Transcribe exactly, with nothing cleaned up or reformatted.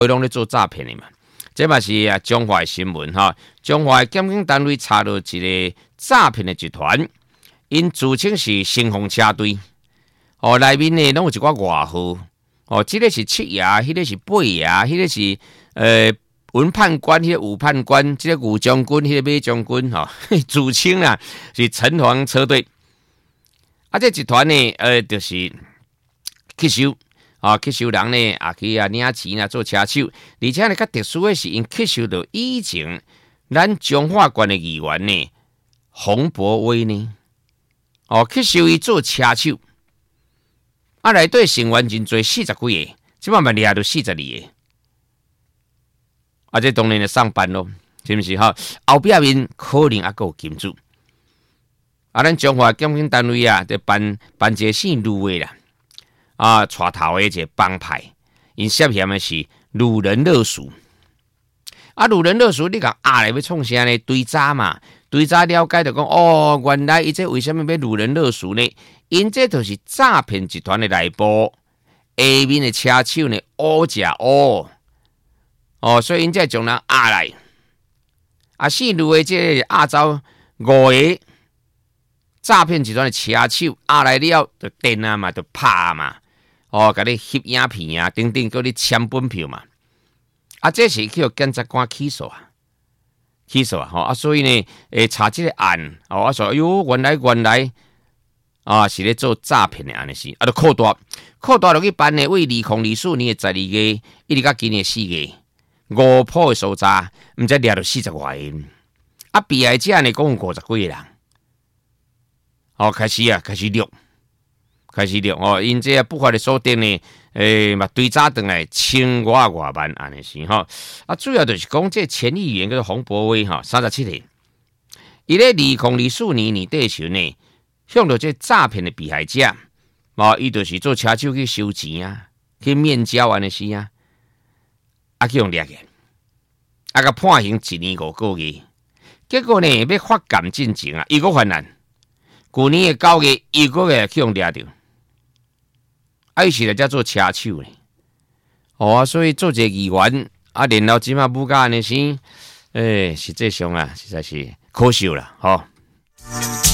伊拢咧做诈骗的嘛。这嘛是啊中华的新闻哈，中华的检警单位查到一个诈骗的集团，因自称是新丰车队，哦，内面呢拢有一寡外号，哦，这个是七爷，迄、那个是八爷，迄、那个是呃文判官，迄、那个武判官，这个武将军，迄、那个马将军，哈、哦，自称啊是城隍车队。啊，这集团呢，呃，就是去收。啊，吸收人呢，啊去啊领钱啊做车手，而且呢，较特殊的是，因吸收到以前咱彰化县的议员呢，洪博威呢，哦，吸收伊做车手，啊，内底成员真多，四十几个，即摆嘛掠到四十二个，啊，这当然就上班咯，是毋是哈？后壁面可能还有金主，啊，咱彰化检警单位啊，就办办一个姓卢的啦。啊，带头的一个帮派，因涉嫌的是掳人勒赎。啊，掳人勒赎，你讲啊来要创啥呢？追查嘛，追查了解就讲，哦，原来伊这为什么要掳人勒赎呢？因这就是诈骗集团的内部，下面的车手呢，乌食乌，哦，所以因这将人压来，啊，四路的这个亚洲五个诈骗集团的车手压来了，就电啊嘛，就拍嘛。哦，甲你翕影片啊，等等，叫你签本票嘛。啊，这是去检察官起诉啊，起诉啊，吼啊，所以呢，诶，查这个案，哦，啊说，哎呦，原来原来啊，是咧做诈骗的安尼是，啊，就扣大，扣大落去办呢，为二零二四年的十二月，一直到今年四月，五铺的搜查，毋知掠到四十外个，啊，被害者呢，共五十几个人，哦，开始啊，开始录。开始了哦，因这不法的手段呢，诶、欸，嘛追查回来千外外万安尼是吼，啊，主要就是讲这前议员叫洪博威哈，三十七岁，伊咧二零二四年年底时呢，向到这诈骗的被害者，嘛，伊就是做车手去收钱啊，去面交安尼是啊，啊，去用掠去，啊，甲判刑一年五个月，结果呢，要发监进前啊，伊个犯难，去年的九月，伊个月去用掠着。啊，伊是来才做车手呢，哦啊，所以做一个议员啊，然后即马母家安尼生，诶、欸，实际上啊，实在是可惜啦，吼、哦。